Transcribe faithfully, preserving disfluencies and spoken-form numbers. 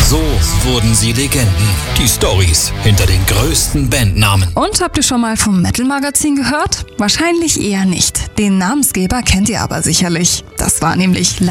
So wurden sie Legenden. Die Storys hinter den größten Bandnamen. Und habt ihr schon mal vom Metal-Magazin gehört? Wahrscheinlich eher nicht. Den Namensgeber kennt ihr aber sicherlich. Das war nämlich